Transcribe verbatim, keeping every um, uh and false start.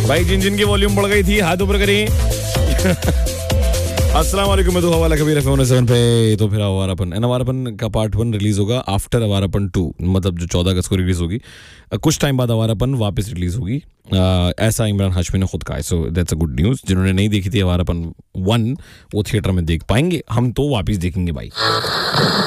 भाई जिन जिन की वॉल्यूम बढ़ गई थी हाथ ऊपर करें। अस्सलाम वालेकुम, मैं तो हवाला कबीर एफ एम सेवन पे। तो फिर अवारापन एंड अवारापन का पार्ट वन रिलीज होगा आफ्टर अवारापन टू, मतलब जो चौदह अगस्त को रिलीज होगी। कुछ टाइम बाद अवारापन वापस रिलीज होगी, ऐसा इमरान हाशमी ने खुद कहा है। So that's a good news. जिन्होंने नहीं देखी थी अवारापन वन, वो थिएटर में देख पाएंगे, हम तो वापस देखेंगे भाई।